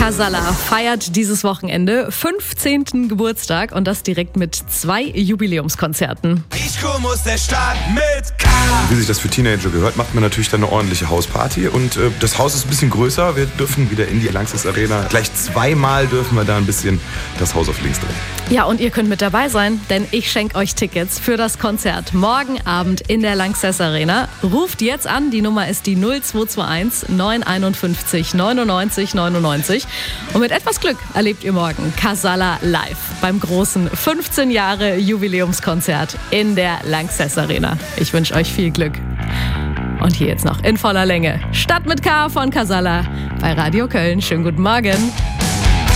Casalla feiert dieses Wochenende 15. Geburtstag und das direkt mit 2 Jubiläumskonzerten. Ich komm aus der Stadt mit K. Wie sich das für Teenager gehört, macht man natürlich dann eine ordentliche Hausparty. Und das Haus ist ein bisschen größer. Wir dürfen wieder in die Lanxess Arena. Gleich 2-mal dürfen wir da ein bisschen das Haus auf links drehen. Ja, und ihr könnt mit dabei sein, denn ich schenke euch Tickets für das Konzert morgen Abend in der Lanxess Arena. Ruft jetzt an, die Nummer ist die 0221 951 99 99. Und mit etwas Glück erlebt ihr morgen Casalla live beim großen 15 Jahre Jubiläumskonzert in der Lanxess Arena. Ich wünsche euch viel Glück. Und hier jetzt noch in voller Länge Stadt mit K von Casalla bei Radio Köln. Schönen guten Morgen.